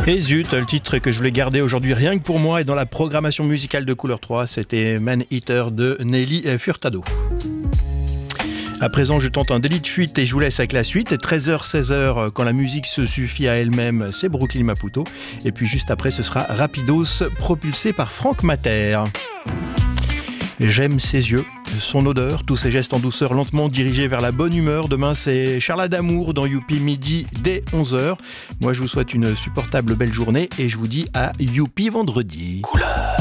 Et zut, le titre que je voulais garder aujourd'hui rien que pour moi et dans la programmation musicale de Couleur 3, c'était Man Eater de Nelly Furtado. À présent, je tente un délit de fuite et je vous laisse avec la suite. 13h, 16h, quand la musique se suffit à elle-même, c'est Brooklyn Maputo. Et puis juste après, ce sera Rapidos, propulsé par Franck Mater. J'aime ses yeux, son odeur, tous ses gestes en douceur lentement dirigés vers la bonne humeur. Demain, c'est Charlotte d'Amour dans Youpi midi dès 11h. Moi, je vous souhaite une supportable belle journée et je vous dis à Youpi vendredi. Couleur.